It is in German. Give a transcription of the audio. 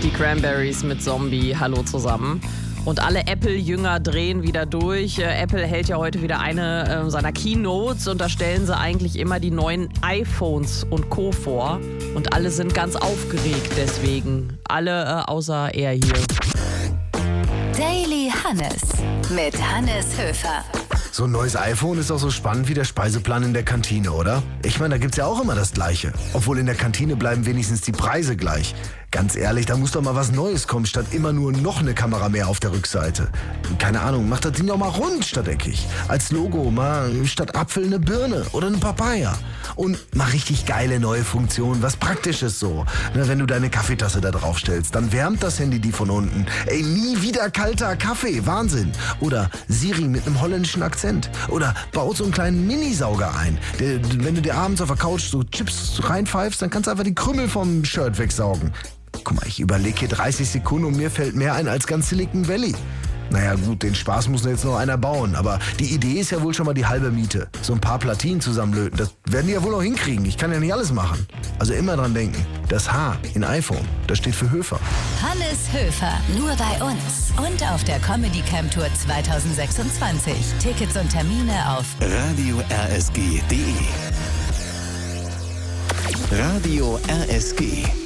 Die Cranberries mit Zombie, hallo zusammen. Und alle Apple-Jünger drehen wieder durch. Apple hält ja heute wieder eine seiner Keynotes und da stellen sie eigentlich immer die neuen iPhones und Co. vor. Und alle sind ganz aufgeregt deswegen. Alle außer er hier. Daily Hannes mit Hannes Höfer. So ein neues iPhone ist auch so spannend wie der Speiseplan in der Kantine, oder? Ich meine, da gibt's ja auch immer das Gleiche. Obwohl in der Kantine bleiben wenigstens die Preise gleich. Ganz ehrlich, da muss doch mal was Neues kommen, statt immer nur noch eine Kamera mehr auf der Rückseite. Keine Ahnung, mach das Ding doch mal rund statt eckig. Als Logo mal statt Apfel eine Birne oder eine Papaya. Und mal richtig geile neue Funktionen, was Praktisches so. Na, wenn du deine Kaffeetasse da drauf stellst, dann wärmt das Handy die von unten. Ey, nie wieder kalter Kaffee, Wahnsinn. Oder Siri mit einem holländischen Akzent. Oder baut so einen kleinen Minisauger ein. Wenn du dir abends auf der Couch so Chips reinpfeifst, dann kannst du einfach die Krümel vom Shirt wegsaugen. Guck mal, ich überlege hier 30 Sekunden und mir fällt mehr ein als ganz Silicon Valley. Naja gut, den Spaß muss jetzt noch einer bauen, aber die Idee ist ja wohl schon mal die halbe Miete. So ein paar Platinen zusammenlöten, das werden die ja wohl auch hinkriegen. Ich kann ja nicht alles machen. Also immer dran denken, das H in iPhone, das steht für Höfer. Hannes Höfer, nur bei uns und auf der Comedy Camp Tour 2026. Tickets und Termine auf radio-rsg.de. Radio RSG.